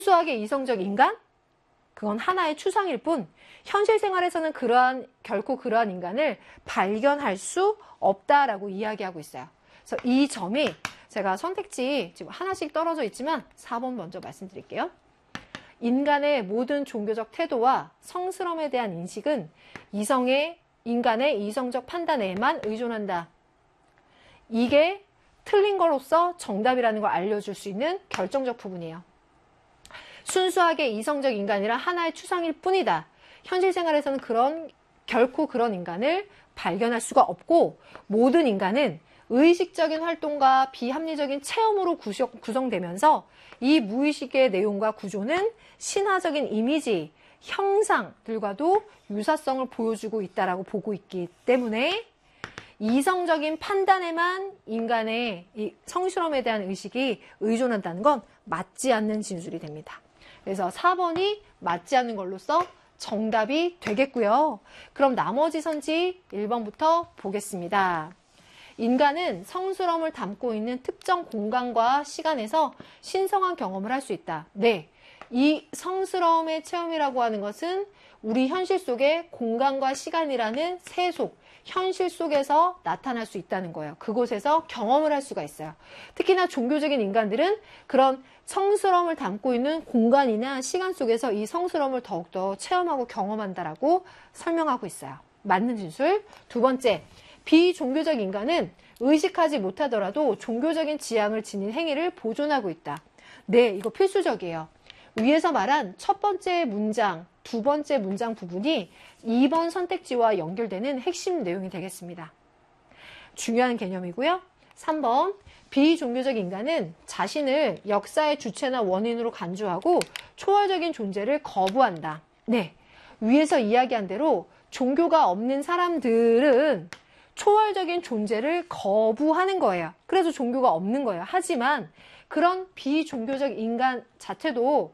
순수하게 이성적 인간? 그건 하나의 추상일 뿐 현실 생활에서는 결코 그러한 인간을 발견할 수 없다라고 이야기하고 있어요. 그래서 이 점이 제가 선택지 지금 하나씩 떨어져 있지만 4번 먼저 말씀드릴게요. 인간의 모든 종교적 태도와 성스러움에 대한 인식은 인간의 이성적 판단에만 의존한다. 이게 틀린 거로서 정답이라는 걸 알려줄 수 있는 결정적 부분이에요. 순수하게 이성적 인간이란 하나의 추상일 뿐이다. 현실 생활에서는 결코 그런 인간을 발견할 수가 없고 모든 인간은 의식적인 활동과 비합리적인 체험으로 구성되면서 이 무의식의 내용과 구조는 신화적인 이미지, 형상들과도 유사성을 보여주고 있다라고 보고 있기 때문에 이성적인 판단에만 인간의 이 성스러움에 대한 의식이 의존한다는 건 맞지 않는 진술이 됩니다. 그래서 4번이 맞지 않는 걸로써 정답이 되겠고요. 그럼 나머지 선지 1번부터 보겠습니다. 인간은 성스러움을 담고 있는 특정 공간과 시간에서 신성한 경험을 할 수 있다. 네, 이 성스러움의 체험이라고 하는 것은 우리 현실 속에 공간과 시간이라는 세속, 현실 속에서 나타날 수 있다는 거예요. 그곳에서 경험을 할 수가 있어요. 특히나 종교적인 인간들은 그런 성스러움을 담고 있는 공간이나 시간 속에서 이 성스러움을 더욱더 체험하고 경험한다라고 설명하고 있어요. 맞는 진술. 두 번째, 비종교적 인간은 의식하지 못하더라도 종교적인 지향을 지닌 행위를 보존하고 있다. 네, 이거 필수적이에요. 위에서 말한 첫 번째 문장, 두 번째 문장 부분이 2번 선택지와 연결되는 핵심 내용이 되겠습니다. 중요한 개념이고요. 3번, 비종교적 인간은 자신을 역사의 주체나 원인으로 간주하고 초월적인 존재를 거부한다. 네, 위에서 이야기한 대로 종교가 없는 사람들은 초월적인 존재를 거부하는 거예요. 그래서 종교가 없는 거예요. 하지만 그런 비종교적 인간 자체도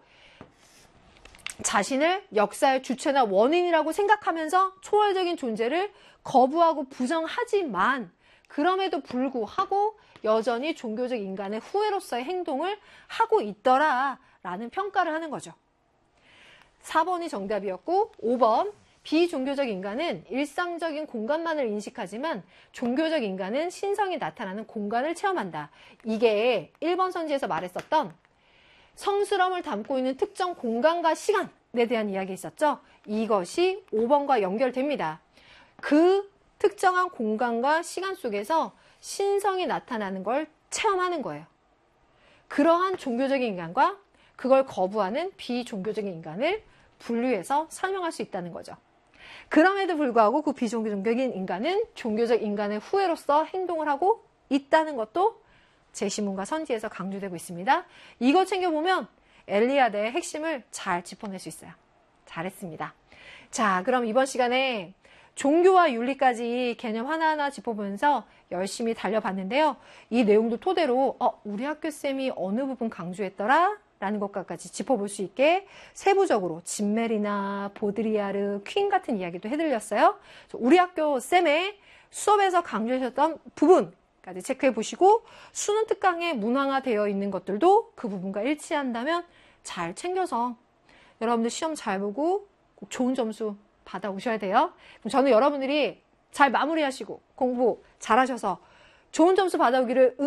자신을 역사의 주체나 원인이라고 생각하면서 초월적인 존재를 거부하고 부정하지만 그럼에도 불구하고 여전히 종교적 인간의 후예로서의 행동을 하고 있더라라는 평가를 하는 거죠. 4번이 정답이었고 5번 비종교적 인간은 일상적인 공간만을 인식하지만 종교적 인간은 신성이 나타나는 공간을 체험한다. 이게 1번 선지에서 말했었던 성스러움을 담고 있는 특정 공간과 시간에 대한 이야기 있었죠. 이것이 5번과 연결됩니다. 그 특정한 공간과 시간 속에서 신성이 나타나는 걸 체험하는 거예요. 그러한 종교적인 인간과 그걸 거부하는 비종교적인 인간을 분류해서 설명할 수 있다는 거죠. 그럼에도 불구하고 그 비종교적인 인간은 종교적 인간의 후예로서 행동을 하고 있다는 것도 제시문과 선지에서 강조되고 있습니다. 이거 챙겨보면 엘리아드의 핵심을 잘 짚어낼 수 있어요. 잘했습니다. 자, 그럼 이번 시간에 종교와 윤리까지 개념 하나하나 짚어보면서 열심히 달려봤는데요. 이 내용도 토대로 우리 학교쌤이 어느 부분 강조했더라? 라는 것까지 짚어볼 수 있게 세부적으로 진메리나 보드리아르, 퀸 같은 이야기도 해드렸어요. 우리 학교 쌤의 수업에서 강조하셨던 부분까지 체크해 보시고 수능 특강에 문항화되어 있는 것들도 그 부분과 일치한다면 잘 챙겨서 여러분들 시험 잘 보고 꼭 좋은 점수 받아오셔야 돼요. 그럼 저는 여러분들이 잘 마무리하시고 공부 잘하셔서 좋은 점수 받아오기를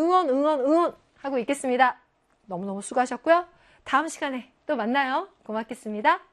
응원하고 있겠습니다. 너무너무 수고하셨고요. 다음 시간에 또 만나요. 고맙겠습니다.